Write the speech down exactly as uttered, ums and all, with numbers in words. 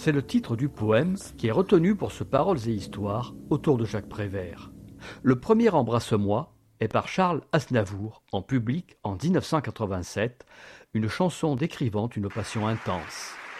C'est le titre du poème qui est retenu pour ce Paroles et Histoires autour de Jacques Prévert. Le premier Embrasse-moi est par Charles Aznavour, en public en dix-neuf cent quatre-vingt-sept, une chanson décrivant une passion intense.